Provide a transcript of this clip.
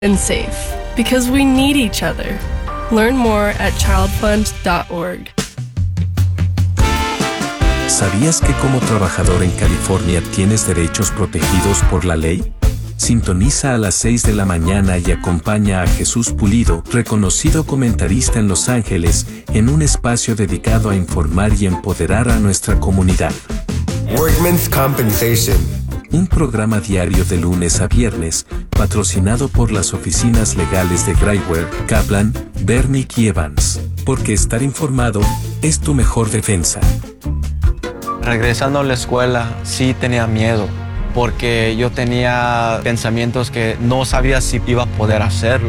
and safe because we need each other. Learn more at childfund.org. ¿Sabías que como trabajador en California tienes derechos protegidos por la ley? Sintoniza a las 6 de la mañana y acompaña a Jesús Pulido, reconocido comentarista en Los Ángeles, en un espacio dedicado a informar y empoderar a nuestra comunidad. Workmen's Compensation. Un programa diario de lunes a viernes, patrocinado por las oficinas legales de Graiwer, Kaplan, Bernick y Evans. Porque estar informado es tu mejor defensa. Regresando a la escuela, sí tenía miedo, porque yo tenía pensamientos que no sabía si iba a poder hacerlo.